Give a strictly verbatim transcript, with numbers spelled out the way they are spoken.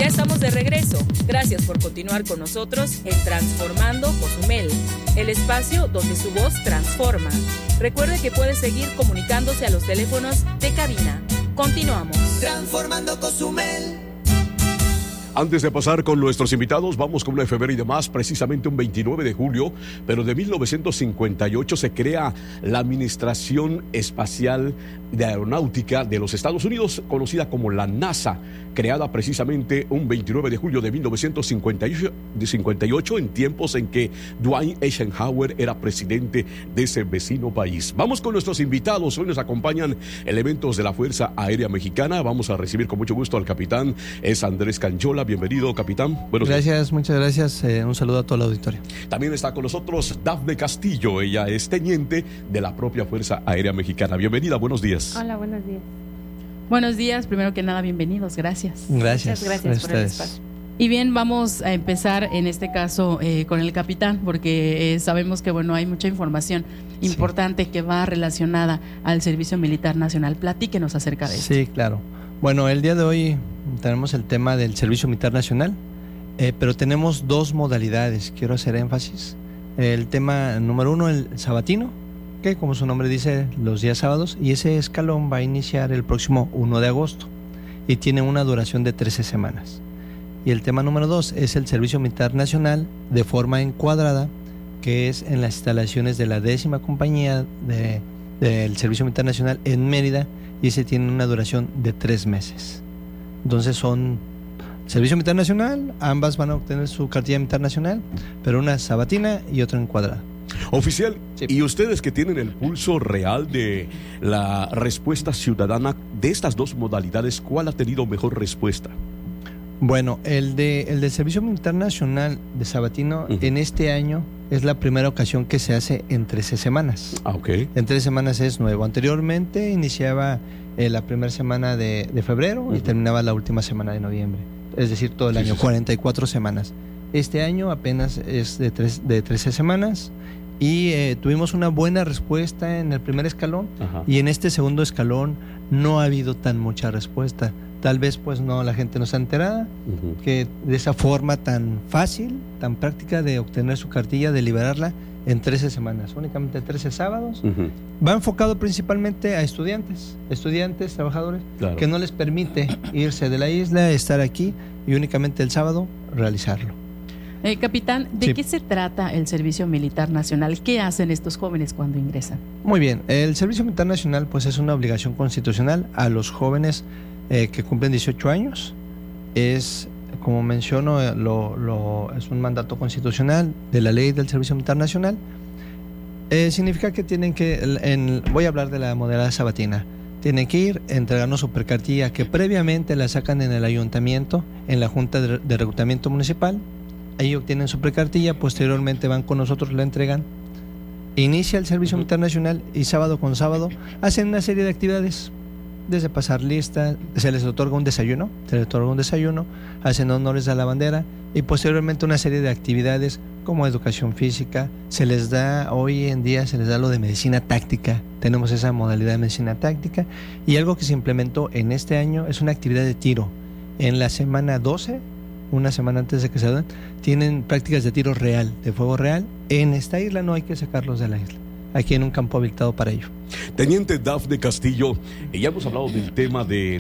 Ya estamos de regreso. Gracias por continuar con nosotros en Transformando Cozumel, el espacio donde su voz transforma. Recuerde que puede seguir comunicándose a los teléfonos de cabina. Continuamos. Transformando Cozumel. Antes de pasar con nuestros invitados, vamos con una efeméride más, precisamente un veintinueve de julio, pero de mil novecientos cincuenta y ocho se crea la Administración Espacial de Aeronáutica de los Estados Unidos, conocida como la NASA, creada precisamente un veintinueve de julio de mil novecientos cincuenta y ocho, en tiempos en que Dwight Eisenhower era presidente de ese vecino país. Vamos con nuestros invitados. Hoy nos acompañan elementos de la Fuerza Aérea Mexicana. Vamos a recibir con mucho gusto al capitán, es Andrés Canchola. Bienvenido, capitán. Buenos gracias, días. Muchas gracias. Eh, un saludo a todo el auditorio. También está con nosotros Dafne Castillo. Ella es teniente de la propia Fuerza Aérea Mexicana. Bienvenida, buenos días. Hola, buenos días. Buenos días, primero que nada, bienvenidos, gracias. Gracias. Muchas gracias por el espacio. Y bien, vamos a empezar en este caso eh, con el capitán, porque eh, sabemos que bueno, hay mucha información importante sí. que va relacionada al Servicio Militar Nacional. Platíquenos acerca de esto. Sí, claro. Bueno, el día de hoy tenemos el tema del Servicio Militar Nacional, eh, pero tenemos dos modalidades, quiero hacer énfasis. El tema número uno, el sabatino, que como su nombre dice, los días sábados, y ese escalón va a iniciar el próximo primero de agosto y tiene una duración de trece semanas. Y el tema número dos es el Servicio Militar Nacional de forma encuadrada, que es en las instalaciones de la décima compañía de, del Servicio Militar Nacional en Mérida, y ese tiene una duración de tres meses. Entonces son Servicio Militar Nacional, ambas van a obtener su cartilla militar nacional, pero una sabatina y otra encuadrada. Oficial, sí. Y ustedes que tienen el pulso real de la respuesta ciudadana de estas dos modalidades, ¿cuál ha tenido mejor respuesta? Bueno, el de el del Servicio Militar Nacional de sabatino uh-huh. en este año es la primera ocasión que se hace en trece semanas. Ah, ok. En trece semanas es nuevo. Anteriormente iniciaba eh, la primera semana de, de febrero uh-huh. y terminaba la última semana de noviembre. Es decir, todo el sí, año, sí, cuarenta y cuatro semanas. Este año apenas es de, tres, de trece semanas y eh, tuvimos una buena respuesta en el primer escalón. Ajá. Y en este segundo escalón no ha habido tan mucha respuesta. Tal vez pues no, la gente no está enterada uh-huh. que de esa forma tan fácil, tan práctica de obtener su cartilla, de liberarla en trece semanas, únicamente trece sábados. Uh-huh. Va enfocado principalmente a estudiantes, estudiantes, trabajadores, claro. que no les permite irse de la isla, estar aquí y únicamente el sábado realizarlo. Eh, capitán, ¿de sí. qué se trata el Servicio Militar Nacional? ¿Qué hacen estos jóvenes cuando ingresan? Muy bien, el Servicio Militar Nacional pues es una obligación constitucional a los jóvenes eh, que cumplen dieciocho años. Es, como menciono, lo, lo, es un mandato constitucional de la ley del Servicio Militar Nacional. Eh, significa que tienen que, en, voy a hablar de la modalidad sabatina, tienen que ir, entregarnos su precartilla que previamente la sacan en el ayuntamiento, en la Junta de, de Reclutamiento Municipal. Ahí obtienen su precartilla, posteriormente van con nosotros, la entregan. Inicia el Servicio Militar Nacional y sábado con sábado hacen una serie de actividades, desde pasar lista, se les otorga un desayuno, se les otorga un desayuno, hacen honores a la bandera y posteriormente una serie de actividades como educación física. Se les da, hoy en día se les da lo de medicina táctica, tenemos esa modalidad de medicina táctica, y algo que se implementó en este año es una actividad de tiro. En la semana doce, una semana antes de que se den, tienen prácticas de tiro real, de fuego real. En esta isla no hay que sacarlos de la isla, aquí en un campo habilitado para ello. Teniente Dafne Castillo, ya hemos hablado del tema de